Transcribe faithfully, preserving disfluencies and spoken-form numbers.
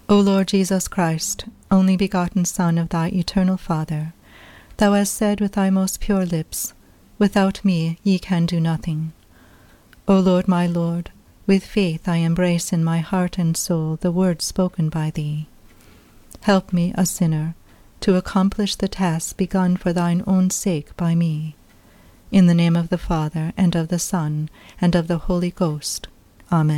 O Lord Jesus Christ, only begotten Son of thy eternal Father, thou hast said with thy most pure lips, Without me ye can do nothing. O Lord, my Lord, with faith I embrace in my heart and soul the words spoken by thee. Help me, a sinner, to accomplish the task begun for thine own sake by me. In the name of the Father, and of the Son, and of the Holy Ghost. Amen.